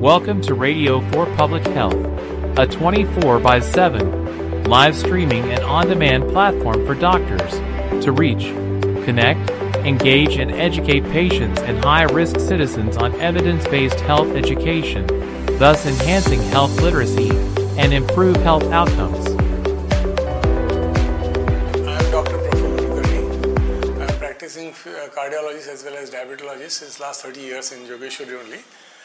Welcome to Radio for Public Health, a 24 by 7 live streaming and on-demand platform for doctors to reach, connect, engage, and educate patients and high-risk citizens on evidence-based health education, thus enhancing health literacy and improve health outcomes. I am Dr. Praful Kulkarni. I am practicing cardiologist as well as diabetologist since last 30 years in Jogeshwari only.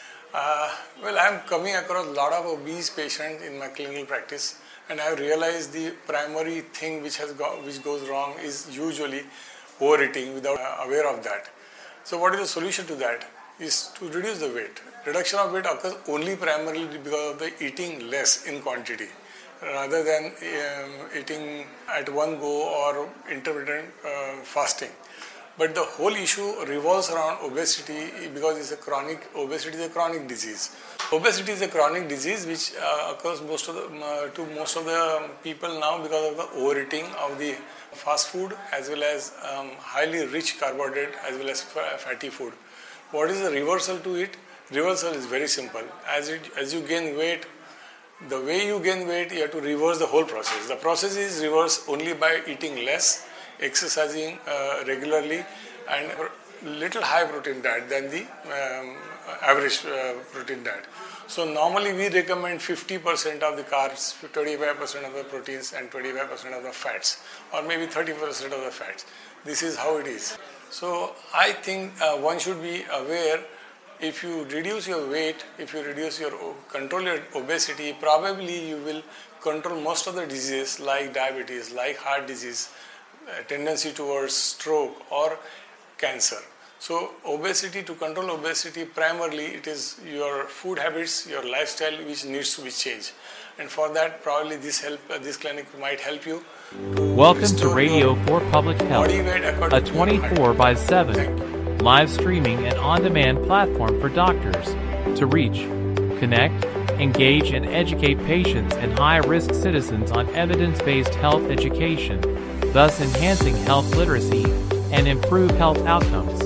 I am coming across a lot of obese patients in my clinical practice, and I have realized the primary thing which goes wrong is usually overeating without aware of that. So what is the solution to that? Is to reduce the weight. Reduction of weight occurs only primarily because of the eating less in quantity rather than eating at one go or intermittent fasting. But the whole issue revolves around obesity because obesity is a chronic disease. Obesity is a chronic disease which occurs to most of the people now because of the overeating of the fast food as well as highly rich carbohydrate as well as fatty food. What is the reversal to it? Reversal is very simple. As you gain weight, the way you gain weight, you have to reverse the whole process. The process is reversed only by eating less, exercising regularly, and little high protein diet than the average protein diet. So normally we recommend 50% of the carbs, 25% of the proteins and 25% of the fats, or maybe 30% of the fats. This is how it is. So I think one should be aware, if you reduce your weight, if you control your obesity, probably you will control most of the diseases like diabetes, like heart disease, tendency towards stroke or cancer. So to control obesity, primarily it is your food habits, your lifestyle which needs to be changed. And for that, probably this clinic might help you. Welcome to Radio for Public Health, a 24 by 7 live streaming and on-demand platform for doctors to reach, connect, engage, and educate patients and high-risk citizens on evidence-based health education, thus enhancing health literacy and improve health outcomes.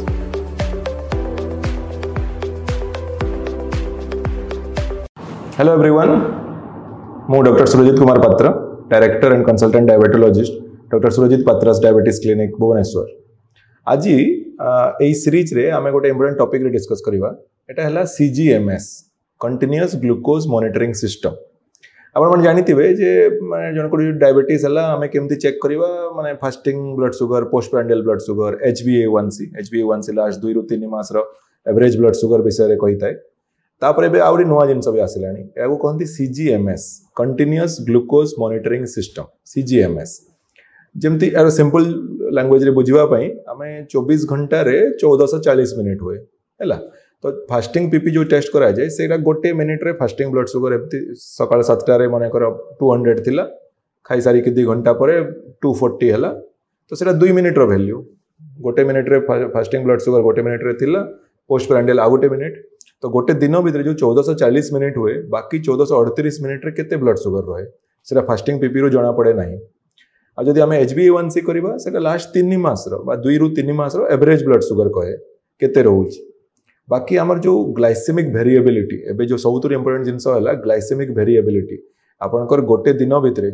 Hello everyone, ମୁଁ Dr. Surajit Kumar Patra, Director and Consultant Diabetologist, Dr. Surajit Patra's Diabetes Clinic, Bhubaneswar. आज এই series रे आमे गोटे important topic रे discuss करिवा एटा हला CGMS continuous glucose monitoring system आपण मन जानिथिबे जे माने जन को डायबिटीज हला आमे केमती चेक करिवा माने fasting blood sugar postprandial blood sugar HbA1c last 2 रु 3 मास रो एवरेज ब्लड शुगर विषय रे कहिताय तापर एबे आउरी नुवा जिंस भी आसिलानी एगो कहंती CGMS continuous glucose monitoring system CGMS जेमती arrow simple language रे बुझिबा पई आमे 24 घंटा रे 1440 मिनिट हुए हैला तो फास्टिंग पीपी जो टेस्ट करा जाय सेटा गोटे मिनिट रे फास्टिंग ब्लड शुगर एमती सकाळ 7टा रे माने कर 200 थिला खाई सारी के 2 घंटा परे 240 हैला तो सेटा 2 मिनिट रो वैल्यू गोटे मिनिट रे फास्टिंग ब्लड शुगर गोटे मिनिट रे थिला पोस्टप्रांडियल आ गोटे मिनिट तो गोटे दिन भीतर जो 1440 मिनिट हुए बाकी 1438 मिनिट रे केते ब्लड शुगर रहे सेटा फास्टिंग पीपी रो जणा पड़े नाही आ जदि हमें HbA1c करबा सेटा लास्ट 3 मास रो बा 2 रु 3 मास रो एवरेज ब्लड शुगर कहे केते रहउची बाकी हमर जो ग्लाइसेमिक वेरिएबिलिटी एबे जो सबुतुर इंपोर्टेंट जिंस हला ग्लाइसेमिक वेरिएबिलिटी आपनकर गोटे दिन भीतर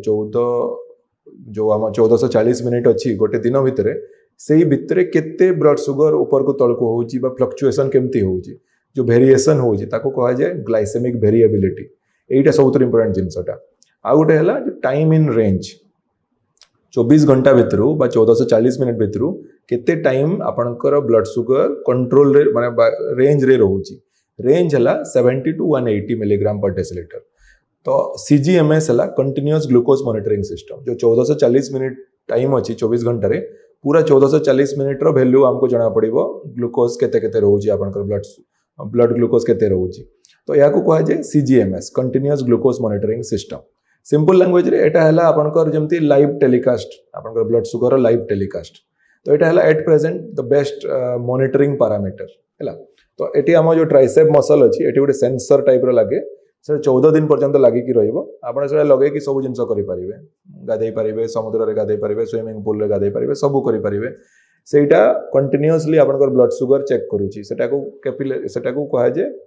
1440 मिनिट अछि गोटे दिन भीतर सेही भीतर केते ब्लड शुगर ऊपर को तळ को होउची बा फ्लक्चुएशन केमती होउची जो वेरिएशन होउची ताको कहा जाय ग्लाइसेमिक वेरिएबिलिटी एटा सबुतुर इंपोर्टेंट जिंसटा आ गोटे हला जो टाइम इन रेंज 24 घंटा भितर बा 1440 मिनिट भितर केते टाइम आपनकर ब्लड शुगर कंट्रोल रे माने रेंज रे रहउची रेंज हला 70 टू 180 मिलीग्राम पर डेसिलीटर तो CGMS हला कंटीन्यूअस ग्लूकोज मॉनिटरिंग सिस्टम जो 1440 मिनिट टाइम अछि 24 घंटा रे पूरा 1440 मिनिट रो वैल्यू हमको जणा पड़िबो ग्लूकोज केते केते रहउची आपनकर ब्लड ग्लूकोज केते रहउची तो या को कहा जाय CGMS continuous glucose monitoring system simple language रे एटा हला आपनकर जेमती लाइव टेलीकास्ट आपनकर ब्लड शुगर लाइव टेलीकास्ट तो एटा हला at present the best monitoring parameter हला तो एटी हम जो ट्राइसेप मसल अछि एटी गोटे सेंसर टाइप रो लागे से 14 दिन पर्यंत लागि कि रहइबो आपण से लगे कि सब जिंस करि परिबे गादै परिबे समुद्र रे गादै परिबे स्विमिंग पूल रे गादै परिबे सब करि परिबे सेटा कंटीन्यूअसली आपनकर ब्लड शुगर चेक करूची सेटा को कहा जाय